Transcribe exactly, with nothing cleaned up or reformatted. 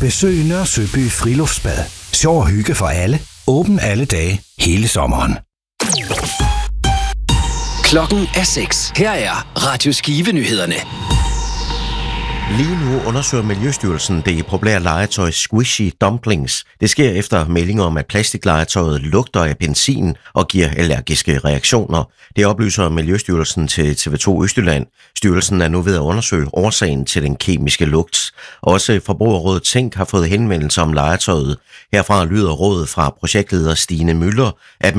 Besøg Nørre Søby Friluftsbad. Sjov og hygge for alle. Åben alle dage, hele sommeren. Klokken er seks. Her er Radio Skive-nyhederne. Lige nu undersøger Miljøstyrelsen det populære legetøj Squishy Dumplings. Det sker efter meldinger om, at plastiklegetøjet lugter af benzin og giver allergiske reaktioner. Det oplyser Miljøstyrelsen til T V to Østjylland. Styrelsen er nu ved at undersøge årsagen til den kemiske lugt. Også Forbrugerrådet Tænk har fået henvendelser om legetøjet. Herfra lyder rådet fra projektleder Stine Møller, at